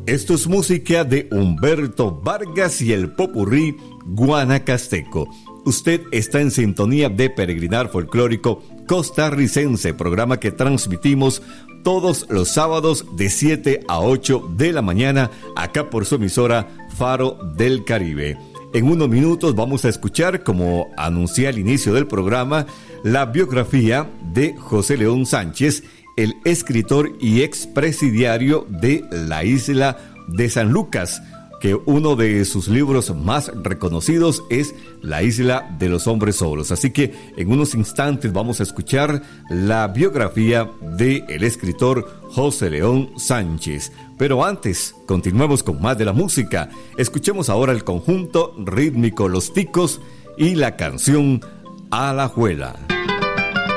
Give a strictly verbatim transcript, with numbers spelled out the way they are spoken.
Esto es música de Humberto Vargas y el popurrí guanacasteco. Usted está en sintonía de Peregrinar Folclórico Costarricense, programa que transmitimos todos los sábados de siete a ocho de la mañana, acá por su emisora Faro del Caribe. En unos minutos vamos a escuchar, como anuncié al inicio del programa, la biografía de José León Sánchez, el escritor y expresidiario de la isla de San Lucas, que uno de sus libros más reconocidos es La isla de los hombres solos. Así que en unos instantes vamos a escuchar la biografía del escritor José León Sánchez. Pero antes, continuemos con más de la música. Escuchemos ahora el conjunto rítmico Los Ticos y la canción Alajuela.